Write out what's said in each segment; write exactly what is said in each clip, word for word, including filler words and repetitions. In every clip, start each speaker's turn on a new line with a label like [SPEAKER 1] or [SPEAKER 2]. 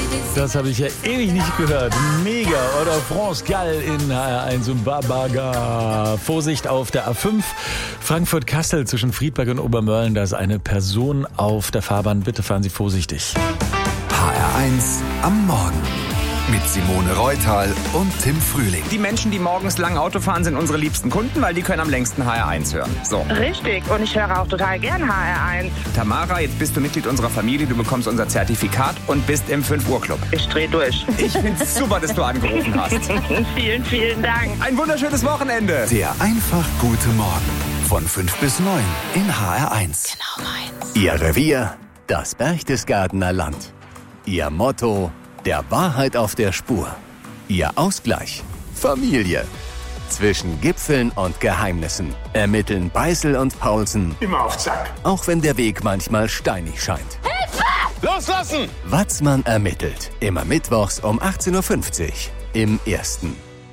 [SPEAKER 1] Das habe ich ja ewig nicht gehört. Mega, oder? France Gall in H R eins und Babaga. Vorsicht auf der A fünf. Frankfurt-Kassel zwischen Friedberg und Obermörlen. Da ist eine Person auf der Fahrbahn. Bitte fahren Sie vorsichtig.
[SPEAKER 2] H R eins am Morgen. Mit Simone Reutal und Tim Frühling.
[SPEAKER 3] Die Menschen, die morgens lang Auto fahren, sind unsere liebsten Kunden, weil die können am längsten H R eins hören. So.
[SPEAKER 4] Richtig, und ich höre auch total gern H R eins.
[SPEAKER 3] Tamara, jetzt bist du Mitglied unserer Familie, du bekommst unser Zertifikat und bist im fünf Uhr Club.
[SPEAKER 4] Ich dreh durch.
[SPEAKER 3] Ich find's super, dass du angerufen hast.
[SPEAKER 4] Vielen, vielen Dank.
[SPEAKER 3] Ein wunderschönes Wochenende.
[SPEAKER 2] Der einfach gute Morgen. Von fünf bis neun in H R eins.
[SPEAKER 4] Genau meins.
[SPEAKER 5] Ihr Revier, das Berchtesgadener Land. Ihr Motto, der Wahrheit auf der Spur. Ihr Ausgleich, Familie. Zwischen Gipfeln und Geheimnissen ermitteln Beißel und Paulsen.
[SPEAKER 6] Immer auf Zack.
[SPEAKER 5] Auch wenn der Weg manchmal steinig scheint.
[SPEAKER 6] Hilfe! Loslassen!
[SPEAKER 5] Watzmann ermittelt. Immer mittwochs um achtzehn Uhr fünfzig im Ersten.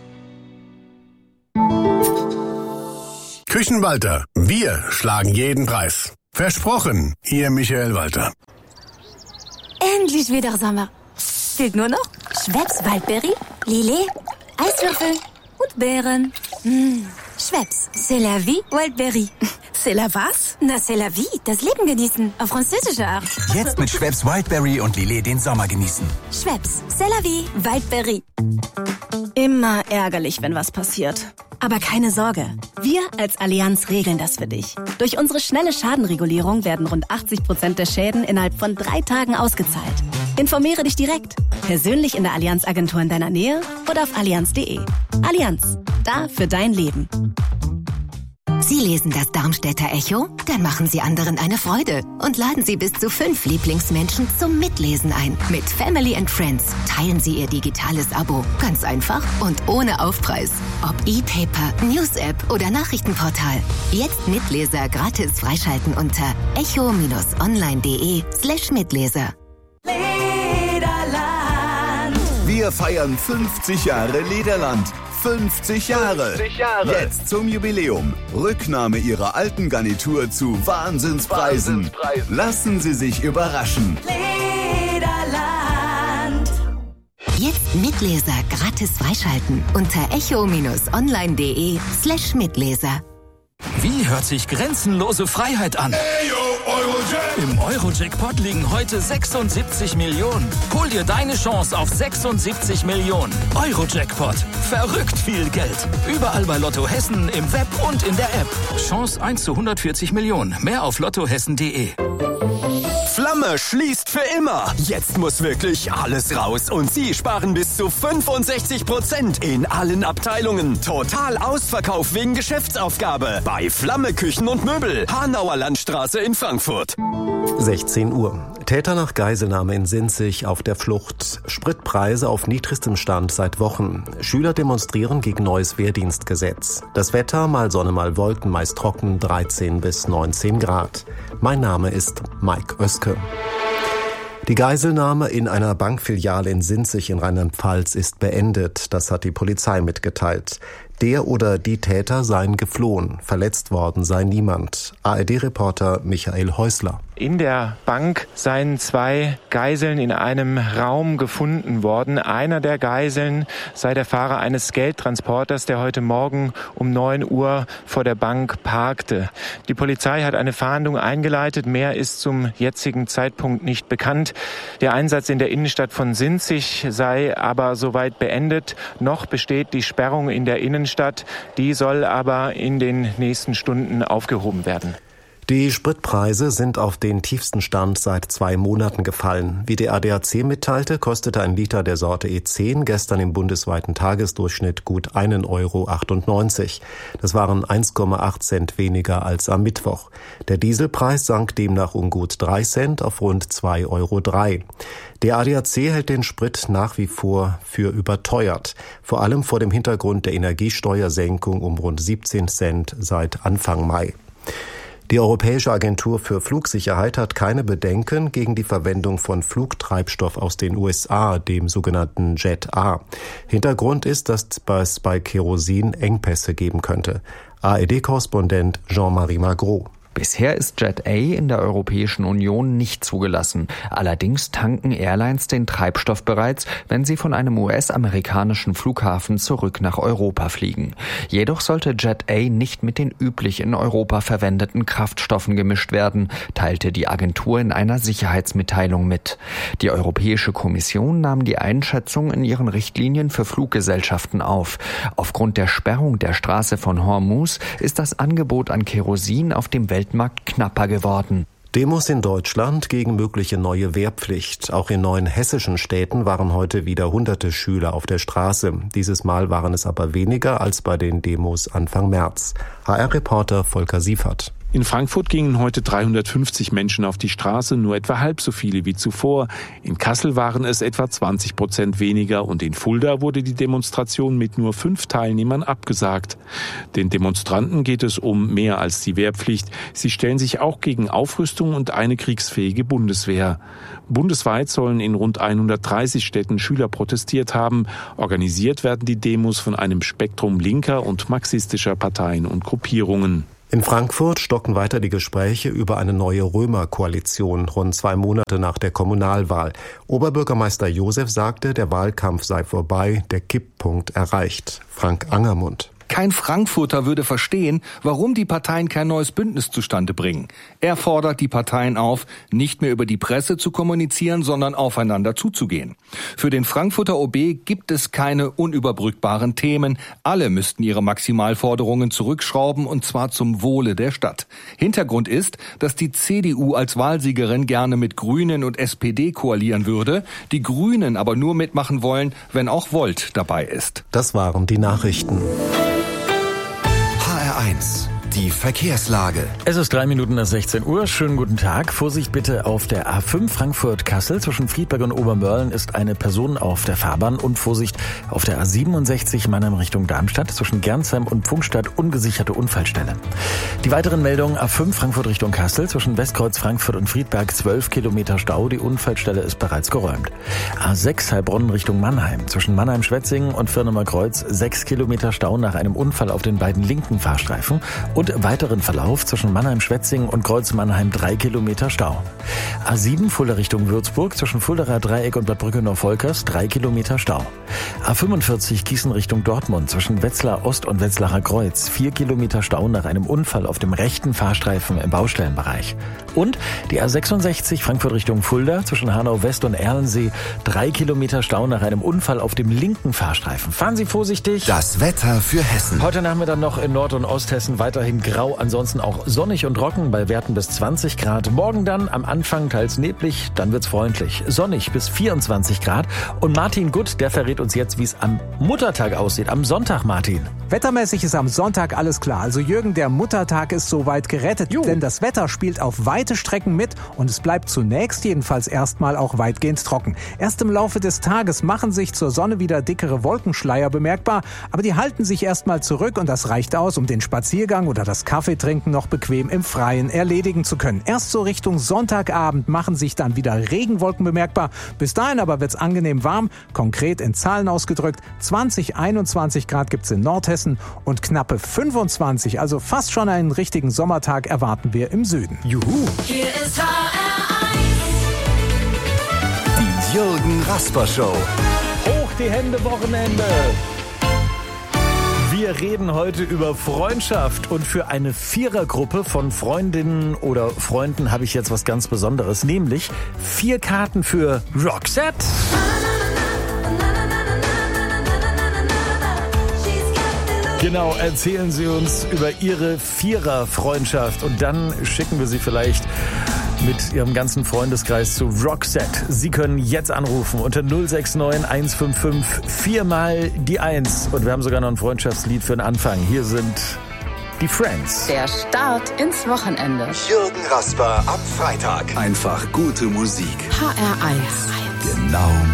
[SPEAKER 6] Küchenwalter, wir schlagen jeden Preis. Versprochen, Ihr Michael Walter.
[SPEAKER 7] Endlich wieder Sommer. Fehlt nur noch Schweppes Waldberry, Lillet, Eiswürfel und Beeren. Mmh. Schweppes, c'est la vie, Waldberry.
[SPEAKER 8] C'est la was?
[SPEAKER 7] Na, c'est la vie, das Leben genießen, auf französische Art.
[SPEAKER 2] Jetzt mit Schweppes Wildberry und Lillet den Sommer genießen.
[SPEAKER 7] Schweppes, c'est la vie, Waldberry.
[SPEAKER 8] Immer ärgerlich, wenn was passiert. Aber keine Sorge, wir als Allianz regeln das für dich. Durch unsere schnelle Schadenregulierung werden rund achtzig Prozent der Schäden innerhalb von drei Tagen ausgezahlt. Informiere dich direkt, persönlich in der Allianz-Agentur in deiner Nähe oder auf allianz punkt de. Allianz, da für dein Leben.
[SPEAKER 9] Sie lesen das Darmstädter Echo? Dann machen Sie anderen eine Freude und laden Sie bis zu fünf Lieblingsmenschen zum Mitlesen ein. Mit Family and Friends teilen Sie Ihr digitales Abo. Ganz einfach und ohne Aufpreis. Ob E-Paper, News-App oder Nachrichtenportal. Jetzt Mitleser gratis freischalten unter echo-online.de slash Mitleser.
[SPEAKER 5] Lederland. Wir feiern fünfzig Jahre Lederland. fünfzig Jahre.
[SPEAKER 6] fünfzig Jahre.
[SPEAKER 5] Jetzt zum Jubiläum. Rücknahme Ihrer alten Garnitur zu Wahnsinnspreisen.
[SPEAKER 6] Wahnsinnspreisen.
[SPEAKER 5] Lassen Sie sich überraschen.
[SPEAKER 9] Lederland. Jetzt Mitleser gratis freischalten unter echo-online.de slash Mitleser.
[SPEAKER 10] Wie hört sich grenzenlose Freiheit an? Im Euro-Jackpot liegen heute sechsundsiebzig Millionen. Hol dir deine Chance auf sechsundsiebzig Millionen. Euro-Jackpot. Verrückt viel Geld. Überall bei Lotto Hessen, im Web und in der App. Chance eins zu hundertvierzig Millionen. Mehr auf lottohessen punkt de.
[SPEAKER 11] Flamme schließt für immer. Jetzt muss wirklich alles raus und Sie sparen bis zu fünfundsechzig Prozent in allen Abteilungen. Total Ausverkauf wegen Geschäftsaufgabe bei Flamme Küchen und Möbel. Hanauer Landstraße in Frankfurt.
[SPEAKER 12] sechzehn Uhr. Täter nach Geiselnahme in Sinzig auf der Flucht. Spritpreise auf niedrigstem Stand seit Wochen. Schüler demonstrieren gegen neues Wehrdienstgesetz. Das Wetter, mal Sonne, mal Wolken, meist trocken, dreizehn bis neunzehn Grad. Mein Name ist Mike Oeske. Die Geiselnahme in einer Bankfiliale in Sinzig in Rheinland-Pfalz ist beendet. Das hat die Polizei mitgeteilt. Der oder die Täter seien geflohen. Verletzt worden sei niemand. A R D-Reporter Michael Häusler.
[SPEAKER 13] In der Bank seien zwei Geiseln in einem Raum gefunden worden. Einer der Geiseln sei der Fahrer eines Geldtransporters, der heute Morgen um neun Uhr vor der Bank parkte. Die Polizei hat eine Fahndung eingeleitet. Mehr ist zum jetzigen Zeitpunkt nicht bekannt. Der Einsatz in der Innenstadt von Sinzig sei aber soweit beendet. Noch besteht die Sperrung in der Innenstadt. Die soll aber in den nächsten Stunden aufgehoben werden.
[SPEAKER 12] Die Spritpreise sind auf den tiefsten Stand seit zwei Monaten gefallen. Wie der A D A C mitteilte, kostete ein Liter der Sorte E zehn gestern im bundesweiten Tagesdurchschnitt gut einen Euro achtundneunzig. Das waren eins Komma acht Cent weniger als am Mittwoch. Der Dieselpreis sank demnach um gut drei Cent auf rund zwei Euro drei. Der A D A C hält den Sprit nach wie vor für überteuert, vor allem vor dem Hintergrund der Energiesteuersenkung um rund siebzehn Cent seit Anfang Mai. Die Europäische Agentur für Flugsicherheit hat keine Bedenken gegen die Verwendung von Flugtreibstoff aus den U S A, dem sogenannten Jet A. Hintergrund ist, dass es bei Kerosin Engpässe geben könnte. A R D-Korrespondent Jean-Marie Magro.
[SPEAKER 14] Bisher ist Jet A in der Europäischen Union nicht zugelassen. Allerdings tanken Airlines den Treibstoff bereits, wenn sie von einem U S-amerikanischen Flughafen zurück nach Europa fliegen. Jedoch sollte Jet A nicht mit den üblich in Europa verwendeten Kraftstoffen gemischt werden, teilte die Agentur in einer Sicherheitsmitteilung mit. Die Europäische Kommission nahm die Einschätzung in ihren Richtlinien für Fluggesellschaften auf. Aufgrund der Sperrung der Straße von Hormuz ist das Angebot an Kerosin auf dem Weltmarkt knapper geworden.
[SPEAKER 12] Demos in Deutschland gegen mögliche neue Wehrpflicht. Auch in neun hessischen Städten waren heute wieder hunderte Schüler auf der Straße. Dieses Mal waren es aber weniger als bei den Demos Anfang März. H R-Reporter Volker Siefert.
[SPEAKER 15] In Frankfurt gingen heute dreihundertfünfzig Menschen auf die Straße, nur etwa halb so viele wie zuvor. In Kassel waren es etwa zwanzig Prozent weniger und in Fulda wurde die Demonstration mit nur fünf Teilnehmern abgesagt. Den Demonstranten geht es um mehr als die Wehrpflicht. Sie stellen sich auch gegen Aufrüstung und eine kriegsfähige Bundeswehr. Bundesweit sollen in rund hundertdreißig Städten Schüler protestiert haben. Organisiert werden die Demos von einem Spektrum linker und marxistischer Parteien und Gruppierungen.
[SPEAKER 12] In Frankfurt stocken weiter die Gespräche über eine neue Römer-Koalition, rund zwei Monate nach der Kommunalwahl. Oberbürgermeister Josef sagte, der Wahlkampf sei vorbei, der Kipppunkt erreicht. Frank Angermund.
[SPEAKER 16] Kein Frankfurter würde verstehen, warum die Parteien kein neues Bündnis zustande bringen. Er fordert die Parteien auf, nicht mehr über die Presse zu kommunizieren, sondern aufeinander zuzugehen. Für den Frankfurter O B gibt es keine unüberbrückbaren Themen. Alle müssten ihre Maximalforderungen zurückschrauben, und zwar zum Wohle der Stadt. Hintergrund ist, dass die C D U als Wahlsiegerin gerne mit Grünen und S P D koalieren würde, die Grünen aber nur mitmachen wollen, wenn auch Volt dabei ist.
[SPEAKER 12] Das waren die Nachrichten.
[SPEAKER 2] H R eins. Die Verkehrslage.
[SPEAKER 1] Es ist drei Minuten nach sechzehn Uhr. Schönen guten Tag. Vorsicht bitte auf der A fünf Frankfurt-Kassel. Zwischen Friedberg und Obermörlen ist eine Person auf der Fahrbahn. Und Vorsicht auf der A siebenundsechzig Mannheim Richtung Darmstadt. Zwischen Gernsheim und Pfungstadt ungesicherte Unfallstelle. Die weiteren Meldungen: A fünf Frankfurt Richtung Kassel. Zwischen Westkreuz Frankfurt und Friedberg zwölf Kilometer Stau. Die Unfallstelle ist bereits geräumt. A sechs Heilbronn Richtung Mannheim. Zwischen Mannheim-Schwetzingen und Firnemer Kreuz sechs Kilometer Stau nach einem Unfall auf den beiden linken Fahrstreifen. Und weiteren Verlauf zwischen Mannheim-Schwetzingen und Kreuz-Mannheim drei Kilometer Stau. A sieben Fulda Richtung Würzburg, zwischen Fuldaer Dreieck und Bad Brückenau-Volkers drei Kilometer Stau. A fünfundvierzig Gießen Richtung Dortmund, zwischen Wetzlar Ost und Wetzlarer Kreuz vier Kilometer Stau nach einem Unfall auf dem rechten Fahrstreifen im Baustellenbereich. Und die A sechsundsechzig Frankfurt Richtung Fulda, zwischen Hanau West und Erlensee drei Kilometer Stau nach einem Unfall auf dem linken Fahrstreifen. Fahren Sie vorsichtig.
[SPEAKER 2] Das Wetter für Hessen.
[SPEAKER 1] Heute Nachmittag noch in Nord- und Osthessen weiterhin grau, ansonsten auch sonnig und trocken bei Werten bis zwanzig Grad. Morgen dann am Anfang teils neblig, dann wird's freundlich. Sonnig bis vierundzwanzig Grad. Und Martin Gutt, der verrät uns jetzt, wie es am Muttertag aussieht. Am Sonntag, Martin.
[SPEAKER 17] Wettermäßig ist am Sonntag alles klar. Also Jürgen, der Muttertag ist soweit gerettet. Juh. Denn das Wetter spielt auf weite Strecken mit und es bleibt zunächst jedenfalls erstmal auch weitgehend trocken. Erst im Laufe des Tages machen sich zur Sonne wieder dickere Wolkenschleier bemerkbar, aber die halten sich erstmal zurück und das reicht aus, um den Spaziergang oder das Kaffeetrinken noch bequem im Freien erledigen zu können. Erst so Richtung Sonntagabend machen sich dann wieder Regenwolken bemerkbar. Bis dahin aber wird's angenehm warm, konkret in Zahlen ausgedrückt. zwanzig, einundzwanzig Grad gibt's in Nordhessen und knappe fünfundzwanzig, also fast schon einen richtigen Sommertag erwarten wir im Süden.
[SPEAKER 1] Juhu!
[SPEAKER 18] Hier ist H R eins.
[SPEAKER 2] Die Jürgen Rasper Show.
[SPEAKER 1] Hoch die Hände, Wochenende! Wir reden heute über Freundschaft und für eine Vierergruppe von Freundinnen oder Freunden habe ich jetzt was ganz Besonderes, nämlich vier Karten für Roxette. Genau, erzählen Sie uns über Ihre Viererfreundschaft und dann schicken wir Sie vielleicht mit Ihrem ganzen Freundeskreis zu Roxette. Sie können jetzt anrufen unter null sechs neun eins fünf fünf vier mal die eins. Und wir haben sogar noch ein Freundschaftslied für den Anfang. Hier sind die Friends.
[SPEAKER 19] Der Start ins Wochenende.
[SPEAKER 2] Jürgen Rasper ab Freitag. Einfach gute Musik.
[SPEAKER 19] H R eins.
[SPEAKER 2] Genau